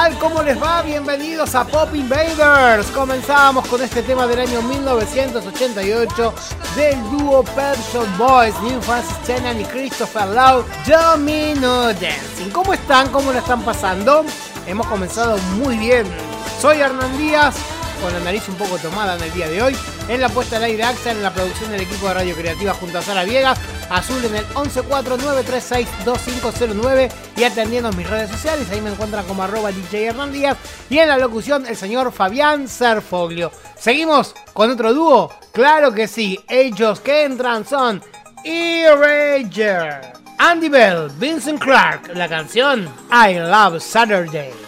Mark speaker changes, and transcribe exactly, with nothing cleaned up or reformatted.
Speaker 1: tal? ¿Cómo les va? Bienvenidos a Pop Invaders. Comenzamos con este tema del año mil novecientos ochenta y ocho del dúo Pet Shop Boys, Neil Francis Tennant y Christopher Lowe, Domino Dancing. ¿Cómo están? ¿Cómo la están pasando? Hemos comenzado muy bien. Soy Hernán Díaz, con la nariz un poco tomada en el día de hoy. En la puesta al aire Axel, en la producción del equipo de Radio Creativa junto a Sara Viegas. Azul en el once cuatro nueve tres seis dos cinco cero nueve y atendiendo mis redes sociales, ahí me encuentran como arroba D J Hernán Díaz y en la locución el señor Fabián Serfoglio. ¿Seguimos con otro dúo? Claro que sí, ellos que entran son Erasure, Andy Bell, Vincent Clark, la canción I Love Saturday.